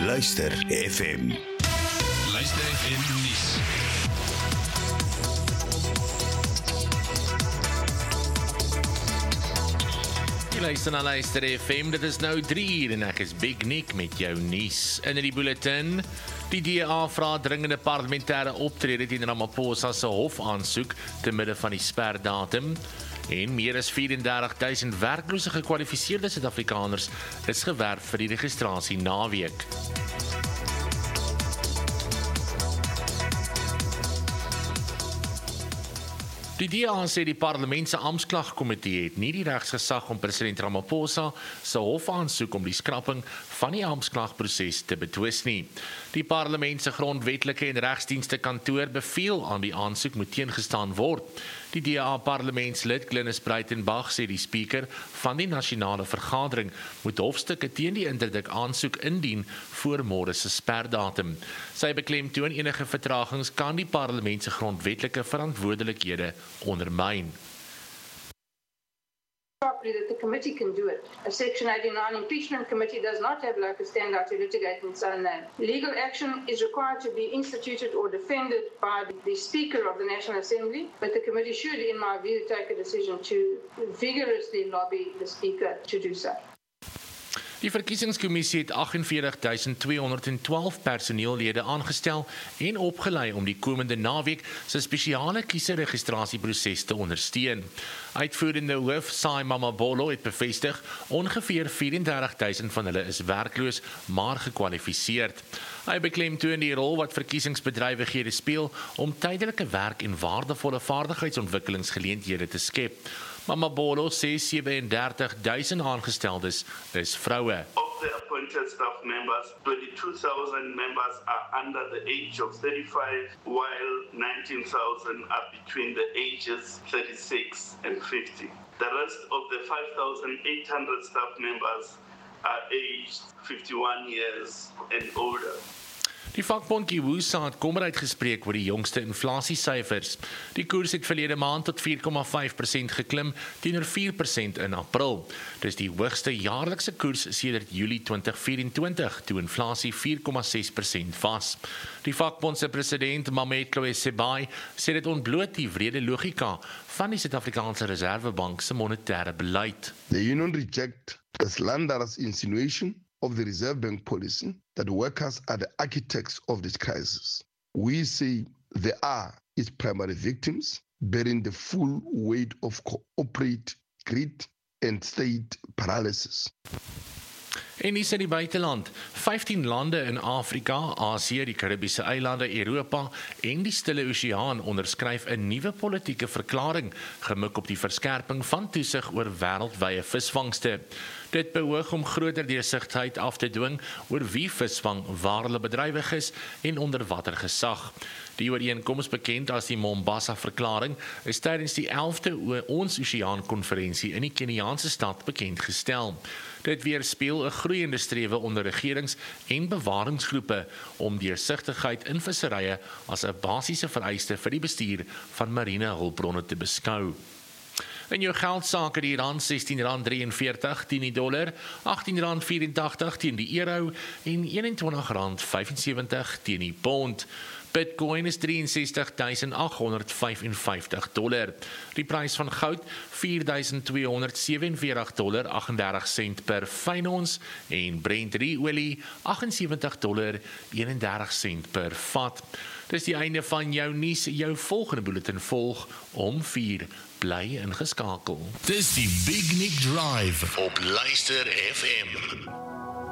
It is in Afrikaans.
Luister FM. Luister FM nuus. Luister na Luister FM, dit is nou 3 uur en ek is Big Nick met jou nuus. In die bulletin, die DA vra dringende parlementêre optrede teen Ramaphosa se hofaansoek te midde van die sperdatum. En meer as 34,000 werklose gekwalifiseerde Suid-Afrikaners is gewerf vir die registrasie naweek. Die DA sê die parlement se amptklagkomitee het nie die regsgesag om president Ramaphosa se hofaansoek om die skrapping van die amptklagproses te betwis nie. Die parlement se grondwetlike en regsdienste kantoor beveel aan die aansoek moet teengestaan word. Die DA parlementslid Glynis Breitenbach sê die speaker van die nasionale vergadering moet hofstukke teen die interdik aansoek indien voor môre se sperdatum. Sy beklemtoon enige vertragings kan die parlement se grondwetlike verantwoordelikhede ondermyn. That the committee can do it. A Section 89 impeachment committee does not have locus standi to litigate in its own name. Legal action is required to be instituted or defended by the Speaker of the National Assembly, but the committee should, in my view, take a decision to vigorously lobby the Speaker to do so. Die verkiesingskommissie het 48,212 personeellede aangestel en opgelei om die komende naweek se spesiale kieserregistrasieproses te ondersteun. Uitvoerende hoof Sai Mamabolo het bevestig ongeveer 34,000 van hulle is werkloos maar gekwalifiseerd. Hy beklemtoon die rol wat verkiesingsbedrywighede speel om tydelike werk en waardevolle vaardigheidsontwikkelingsgeleenthede te skep. Mamabolo sê 37,000 aangesteldes is vroue. Of the appointed staff members, 22,000 members are under the age of 35, while 19,000 are between the ages 36 and 50. The rest of the 5,800 staff members are aged 51 years and older. Die vakbond Kiwusa het kommer uitgespreek oor die jongste inflasiesyfers. Die koers het verlede maand tot 4,5% geklim teenoor 4% in April. Dis die hoogste jaarlikse koers sedert Julie 2024 toe inflasie 4,6% was. Die vakbond se president Mametlo Sebai sê dit ontbloot die wrede logika van die Suid-Afrikaanse Reservebank se monetêre beleid. The union reject the slanderous insinuation of the Reserve Bank policy that workers are the architects of this crisis. We say they are its primary victims, bearing the full weight of corporate greed and state paralysis. En is in die buiteland, 15 lande in Afrika, Asië, die Karibiese eilande, Europa en die Stille Oseaan onderskryf 'n nuwe politieke verklaring gemik op die verskerping van toesig oor wêreldwye visvangste. Dit beoog om groter deursigtigheid af te dwing oor wie visvang, waar hulle bedrywig is en onder watter gesag. Die ooreenkoms, bekend as die Mombasa-verklaring, is tydens die 11de Ons Oseaan-konferensie in die Keniaanse stad bekend gestel. Dit weerspieël 'n groeiende strewe onder regerings- en bewaringsgroepe om deursigtigheid in visserye as 'n basiese vereiste vir die bestuur van mariene hulpbronne te beskou. In jou geldsake die rand R16,43 teen die dollar, R18,84 teen die euro en R21,75 teen die pond. Bitcoin is $63,855. Die prys van goud $4,247,38 per fyn ons en Brent olie $78,31 per vat. Dis die einde van jou nuus. Jou volgende bulletin volg om 4. Bly ingeskakel. Dis die Big Nick Drive op Luister FM.